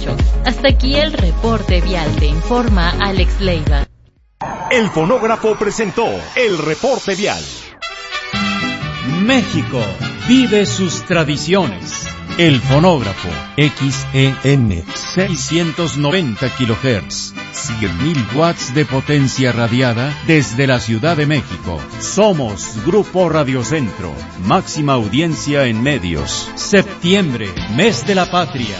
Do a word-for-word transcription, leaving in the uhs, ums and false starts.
dieciocho. Hasta aquí el reporte vial, te informa Alex Leiva. El fonógrafo presentó el reporte vial. México vive sus tradiciones. El fonógrafo X E N seiscientos noventa kilohertz, cien mil watts de potencia radiada desde la Ciudad de México. Somos Grupo Radiocentro, máxima audiencia en medios. Septiembre, mes de la patria.